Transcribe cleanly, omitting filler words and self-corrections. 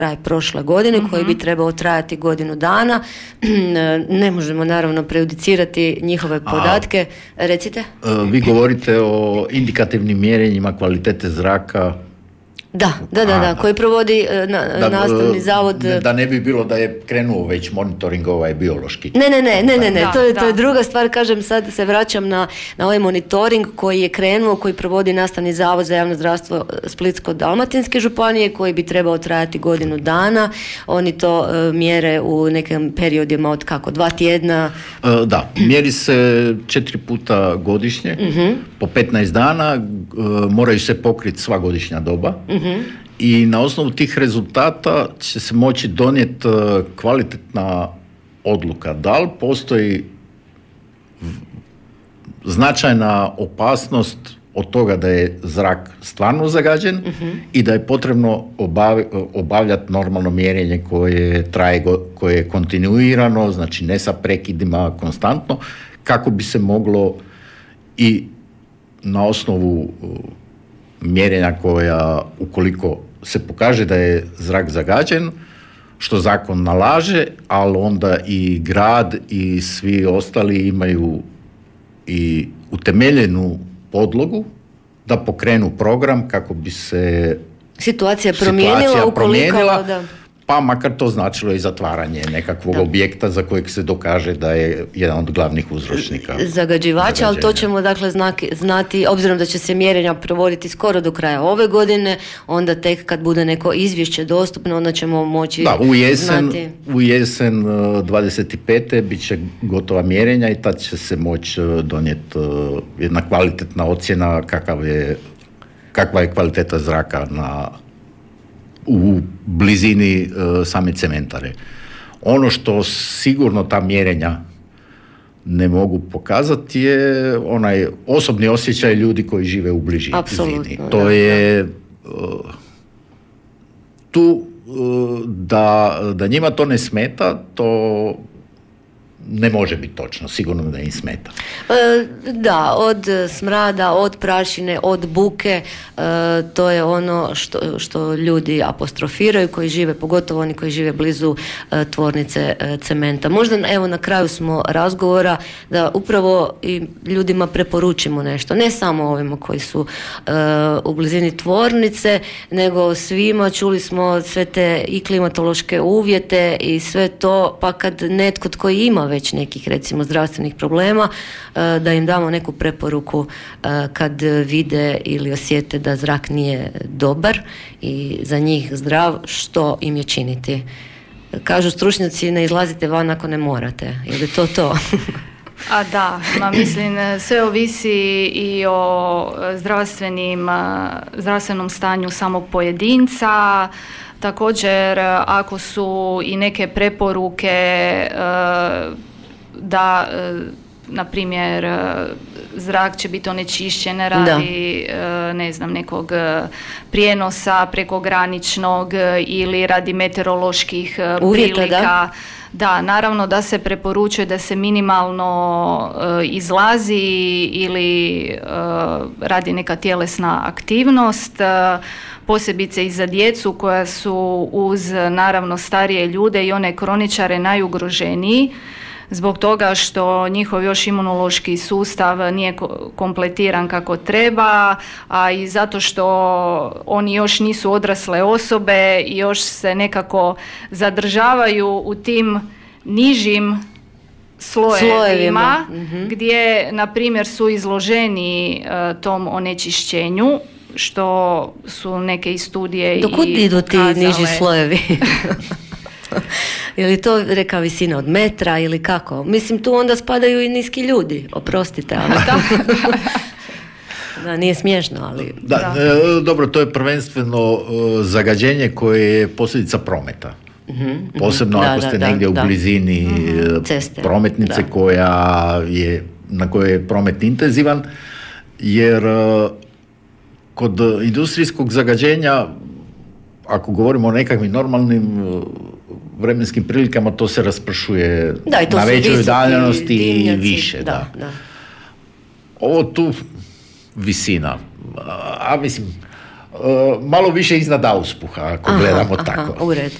kraj prošle godine, koji bi trebao trajati godinu dana. Ne možemo naravno prejudicirati njihove podatke. Recite? Vi govorite o indikativnim mjerenjima kvalitete zraka. Da, koji provodi nastavni zavod. Da ne bi bilo da je krenuo već monitoring biološki. Ne, to je druga stvar, kažem, sad se vraćam na ovaj monitoring koji je krenuo, koji provodi nastavni zavod za javno zdravstvo Splitsko-dalmatinske županije, koji bi trebao trajati godinu dana. Oni to mjere u nekim periodima od 2 tjedna. Mjeri se 4 puta godišnje, po 15 dana, moraju se pokriti sva godišnja doba. I na osnovu tih rezultata će se moći donijeti kvalitetna odluka. Da li postoji značajna opasnost od toga da je zrak stvarno zagađen i da je potrebno obavljati normalno mjerenje koje traje, koje je kontinuirano, znači ne sa prekidima, konstantno, kako bi se moglo i na osnovu mjerenja koja, ukoliko se pokaže da je zrak zagađen, što zakon nalaže, ali onda i grad i svi ostali imaju i utemeljenu podlogu da pokrenu program kako bi se situacija promijenila. Pa makar to značilo i zatvaranje nekakvog objekta za kojeg se dokaže da je jedan od glavnih uzročnika zagađivača, ali to ćemo dakle znati, obzirom da će se mjerenja provoditi skoro do kraja ove godine, onda tek kad bude neko izvješće dostupno, onda ćemo moći znati. U jesen 25. bit će gotova mjerenja i tad će se moći donijeti jedna kvalitetna ocjena kakva je kvaliteta zraka u blizini same cementare. Ono što sigurno ta mjerenja ne mogu pokazati je onaj osobni osjećaj ljudi koji žive u blizini. Apsolutno. To je tu da njima to ne smeta, to ne može biti točno, sigurno da im smeta. Da, od smrada, od prašine, od buke, to je ono što ljudi apostrofiraju koji žive, pogotovo oni koji žive blizu tvornice cementa. Možda evo na kraju smo razgovora da upravo i ljudima preporučimo nešto, ne samo ovima koji su u blizini tvornice, nego svima. Čuli smo sve te i klimatološke uvjete i sve to, pa kad netko tko ima već nekih recimo zdravstvenih problema, da im damo neku preporuku kad vide ili osjete da zrak nije dobar i za njih zdrav, što im je činiti. Kažu stručnjaci, ne izlazite van ako ne morate. Je li to? A da, mislim, sve ovisi i o zdravstvenom stanju samog pojedinca. Također, ako su i neke preporuke da, na primjer, zrak će biti onečišćen radi nekog prijenosa prekograničnog ili radi meteoroloških prilika. Da, naravno da se preporučuje da se minimalno izlazi ili radi neka tjelesna aktivnost, posebice i za djecu koja su uz naravno starije ljude i one kroničare najugroženiji, zbog toga što njihov još imunološki sustav nije kompletiran kako treba, a i zato što oni još nisu odrasle osobe i još se nekako zadržavaju u tim nižim slojevima gdje, na primjer, su izloženi tom onečišćenju, što su neke i studije i dokud idu ti niži slojevi? Je li to reka visina od metra ili kako? Mislim, tu onda spadaju i niski ljudi, oprostite, ali da, nije smiješno, ali... Dobro, to je prvenstveno zagađenje koje je posljedica prometa. Posebno ako ste negdje u blizini ceste, prometnice na kojoj je promet intenzivan, jer kod industrijskog zagađenja, ako govorimo o nekakvim normalnim vremenskim prilikama, to se raspršuje na većoj udaljenosti i više. Da. Ovo tu visina, a mislim, malo više iznad auspuha, ako gledamo tako. U redu.